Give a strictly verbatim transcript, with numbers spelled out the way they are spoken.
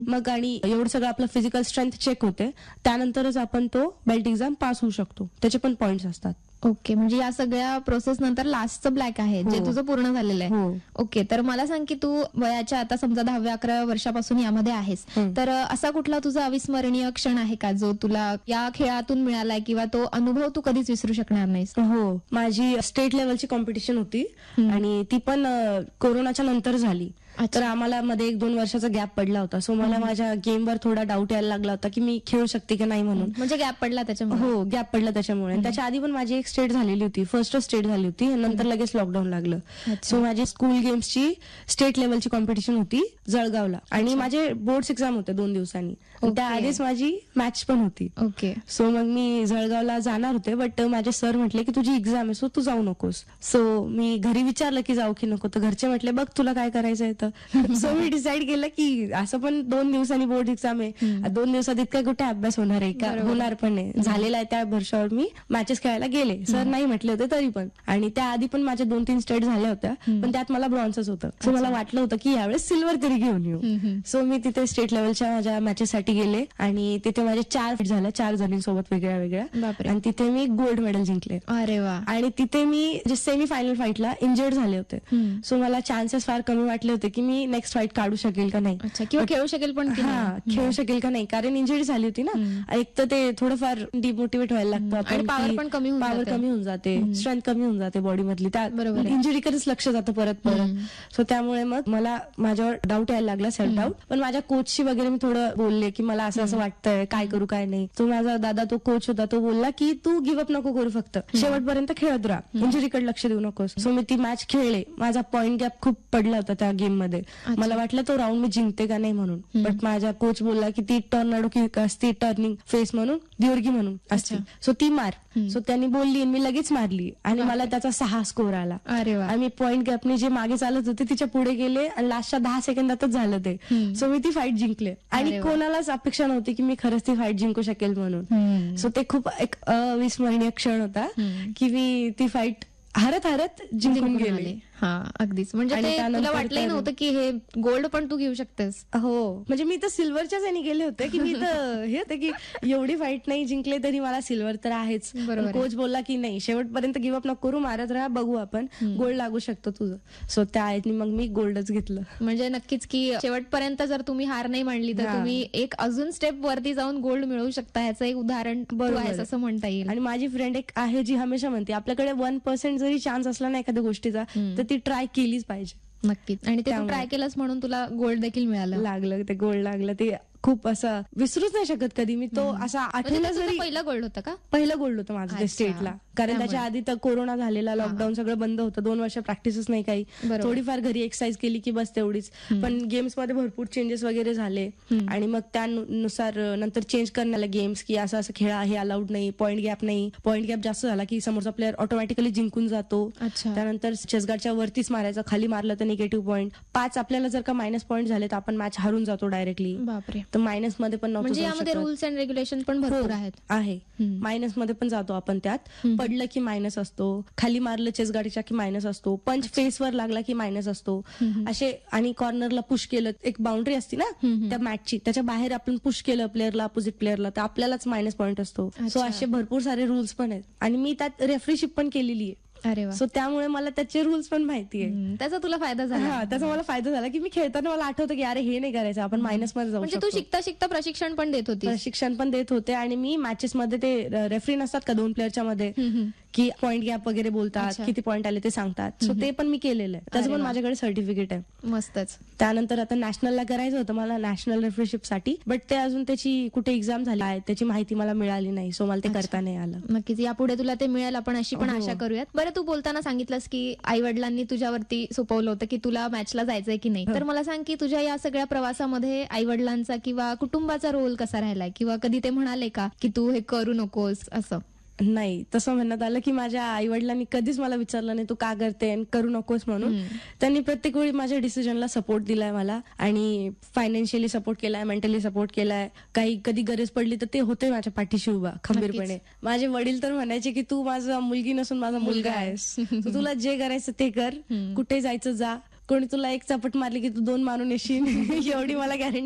मग आणि एवढं सगळं आपलं फिजिकल स्ट्रेंथ चेक होते, त्यानंतरच आपण तो बेल्ट एक्झाम पास होऊ शकतो. त्याचे पण पॉइंट्स असतात. ओके, म्हणजे या सगळ्या प्रोसेस नंतर लास्टचं ब्लॅक आहे जे हो. तुझं पूर्ण झालेलं आहे. हो. ओके, तर मला सांग की तू वयाच्या आता समजा दहाव्या अकराव्या वर्षापासून यामध्ये आहेस, हम्म. तर असा कुठला तुझा अविस्मरणीय क्षण आहे का जो तुला या खेळातून मिळालाय किंवा तो अनुभव तू कधीच विसरू शकणार नाहीस? हो, माझी स्टेट लेवलची कॉम्पिटिशन होती आणि ती पण अ, कोरोनाच्या नंतर झाली. तर आम्हाला मध्ये एक दोन वर्षाचा गॅप पडला होता. सो मला माझ्या गेमवर थोडा डाऊट यायला लागला होता की मी खेळू शकते की नाही म्हणून. म्हणजे गॅप पडला त्याच्यामुळे? हो, गॅप पडला त्याच्यामुळे. त्याच्या आधी पण माझी एक स्टेट झालेली होती, फर्स्ट स्टेट झाली होती, नंतर लगेच लॉकडाऊन लागलं. सो माझी स्कूल गेम्सची स्टेट लेवलची कॉम्पिटिशन होती जळगावला आणि माझे बोर्ड्स एक्झाम होते दोन दिवसांनी. त्याआधीच माझी मॅच पण होती. ओके. सो मग मी जळगावला जाणार होते, बट माझे सर म्हटले की तुझी एक्झाम आहे सो तू जाऊ नकोस. सो मी घरी विचारलं की जाऊ की नको, तर घरचे म्हटले बघ तुला काय करायचंय तर. सो मी डिसाईड केलं की असं पण दोन दिवसांनी बोर्ड एक्झाम आहे, दोन दिवसात इतका कुठे अभ्यास होणार आहे का, होणार पण नाही. झालेला आहे त्या वर्षावर मी मॅचेस खेळायला गेले. सर नाही म्हटले होते तरी पण. आणि त्याआधी पण माझ्या दोन तीन स्टेट झाल्या होत्या, पण त्यात मला ब्रॉन्झच होतं. सो मला वाटलं होतं की यावेळेस सिल्वर तरी घेऊन येऊ. सो मी तिथे स्टेट लेवलच्या माझ्या मॅचेससाठी गेले आणि तिथे माझे चार फिट झाल्या, चार जणींसोबत वेगळ्या वेगळ्या, आणि तिथे मी गोल्ड मेडल जिंकले. अरे वा. आणि तिथे मी जे सेमी फायनल फाईटला इंजर्ड झाले होते. सो मला चान्सेस फार कमी वाटले होते की मी नेक्स्ट फाईट काढू शकेल का नाही, किंवा खेळू शकेल पण की हा नाही. खेळू शकेल का नाही, कारण इंजरी झाली होती ना. एक तर ते थोडंफार डिमोटिवेट व्हायला लागतं, आणि power पण कमी होऊन पॉवर जाते. कमी होऊन जाते, स्ट्रेंथ कमी होऊन जाते बॉडी मधली, त्या बरोबर आहे. इंजरीकडेच लक्ष जातं परत परत. सो त्यामुळे मग मला माझ्यावर डाऊट यायला लागला, सेल्फ डाऊट. पण माझ्या कोचशी वगैरे मी थोडं बोलले की मला असं असं वाटतंय, काय करू काय नाही. तो माझा दादा तो कोच होता, तो बोलला की तू गिव्हअप नको करू, फक्त शेवटपर्यंत खेळत राहा, इंजरीकडे लक्ष देऊ नकोस. सो मी ती मॅच खेळले. माझा पॉईंट गॅप खूप पडला होता त्या गेम मध्ये. मला वाटलं तो राऊंड मी जिंकते का नाही म्हणून, बट माझा कोच बोलला की ती टर्नाडो किक असते, टर्निंग फेस म्हणून, दिवर्गी म्हणून असते, सो ती मार. सो त्यांनी बोलली, मी लगेच मारली आणि मला त्याचा सहा स्कोर आला. अरे वा. आणि पॉईंट गॅपने जे मागे चालत होते तिच्या पुढे गेले आणि लास्टच्या दहा सेकंदातच झालं ते. सो मी ती फाईट जिंकले आणि कोणालाच अपेक्षा नव्हती की मी खरंच ती फाईट जिंकू शकेल म्हणून. सो ते खूप एक अविस्मरणीय क्षण होता की मी ती फाईट हरत हरत जिंकून गेले. हा, अगदीच. म्हणजे आणि ते त्यानंतर तुला वाटलंही तर- नव्हतं की हे गोल्ड पण तू घेऊ शकतेस? हो, म्हणजे मी तर सिल्वरच्याच याने गेले होते की मी तर हे होते की एवढी फाईट नाही जिंकले तरी मला सिल्वर तर आहेच. बरोबर. कोच बोलला की नाही, शेवटपर्यंत गिव्हअप नको करू, मारत राहा, बघू आपण, गोल्ड लागू शकतो तुझं. सो त्या आयतनी मग मी गोल्डच घेतलं. म्हणजे नक्कीच की शेवटपर्यंत जर तुम्ही हार नाही मांडली तर हा. तुम्ही एक अजून स्टेप वरती जाऊन गोल्ड मिळवू शकता, ह्याचं एक उदाहरण तू बरोबर आहेस आहे. असं म्हणता येईल. आणि माझी फ्रेंड एक आहे जी हमेशा म्हणते आपल्याकडे वन पर्सेंट जरी चान्स असला ना एखाद्या गोष्टीचा तर ती ट्राय केलीच पाहिजे. नक्कीच. आणि ते तू त्यामुळे. ट्राय केलंस म्हणून तुला गोल्ड देखील मिळालं. लागलं ते गोल्ड लागलं, ते खूप असं विसरूच नाही शकत कधी मी. तो असा म्हणजे आठवला ते तुझं जरी पहिलं गोल्ड होतं का? पहिलं गोल्ड होतं माझं ते अच्छा. स्टेटला, कारण त्याच्या त्यामुळे. आधी तर कोरोना झालेला, लॉकडाऊन सगळं बंद होतं, दोन वर्ष प्रॅक्टिसच नाही काही. बरोबर. थोडीफार घरी एक्सरसाइज केली की बस तेवढीच. पण गेम्स मध्ये भरपूर चेंजेस वगैरे झाले आणि मग त्यानुसार नंतर चेंज करण्याला गेम्स की असं असं खेळा, हे अलाउड नाही, पॉईंट गॅप नाही, पॉईंट गॅप जास्त झाला की समोरचा प्लेअर ऑटोमॅटिकली जिंकून जातो. अच्छा. त्यानंतर चेसगार्डच्या वरतीच मारायचं, खाली मारलं तर निगेटिव्ह पॉईंट. पाच आपल्याला जर का मायनस पॉईंट झाले तर आपण मॅच हारून जातो डायरेक्टली. बापरे. तर मायनस मध्ये पण नव्हतं म्हणजे जाऊ यामध्ये शकत. रूल्स अँड रेग्युलेशन पण भरपूर हो, आहेत. आहे. मायनस मध्ये पण जातो आपण त्यात. पडलं की मायनस असतो, खाली मारलं चेसगाडीच्या की मायनस असतो, पंच फेसवर लागला की मायनस असतो असे. आणि कॉर्नरला पुश केलं, एक बाउंड्री असते ना त्या मॅचची, त्याच्या बाहेर आपण पुश केलं प्लेअरला, अपोजिट प्लेअरला, तर आपल्यालाच मायनस पॉईंट असतो. सो असे भरपूर सारे रूल्स पण आहेत आणि मी त्यात रेफरीशिप पण केलेली आहे. अरे वा. सो त्यामुळे मला त्याचे रूल्स पण माहिती आहे. हम्म, त्याचा तुला फायदा झाला. हा, त्याचा मला फायदा झाला की मी खेळताना मला आठवतं की अरे हे नाही करायचं, आपण मायनस मध्ये जाऊ म्हणजे शकतो. तू शिकता शिकता प्रशिक्षण पण देत होती? प्रशिक्षण पण देत होते आणि मी मॅचेस मध्ये ते रेफरी नसतात का दोन प्लेअरच्या मध्ये की पॉईंट गॅप वगैरे बोलतात, अच्छा. किती पॉईंट आले ते सांगतात. सो ते पण मी केलेलं आहे, त्याचं अरे पण वा. माझ्याकडे सर्टिफिकेट आहे. मस्तच. त्यानंतर आता नॅशनलला करायचं होतं मला, नॅशनल रेफरीशिप साठी, बट ते अजून त्याची कुठे एक्झाम झाली आहे त्याची माहिती मला मिळाली नाही. सो मला ते करता नाही आलं. नक्कीच यापुढे तुला ते मिळेल, आपण अशी पण हो. आशा करूयात. बरं, तू बोलताना सांगितलंस की आई वडिलांनी तुझ्यावरती सोपवलं होतं की तुला मॅचला जायचंय की नाही, तर मला सांग की तुझ्या या सगळ्या प्रवासामध्ये आई वडिलांचा किंवा कुटुंबाचा रोल कसा राहिलाय, किंवा कधी ते म्हणाले का की तू हे करू नकोस असं? नाही, तसं म्हणण्यात आलं की माझ्या आई वडिलांनी कधीच मला विचारलं नाही तू का करते आणि करू नकोस म्हणून. त्यांनी प्रत्येक वेळी माझ्या डिसिजनला सपोर्ट दिलाय मला आणि फायनान्शियली सपोर्ट केलाय, मेंटली सपोर्ट केलाय. काही कधी गरज पडली तर ते होते माझ्या पाठीशी उभा खंबीरपणे. माझे वडील तर म्हणायचे की तू माझा मुलगी नसून माझा मुलगा आहेस, तू तुला जे करायचं ते कर, कुठे जायचं जा, कोणी तुला एक चपट मारली की तू दोन मारून येशील एवढी मला गॅरंटी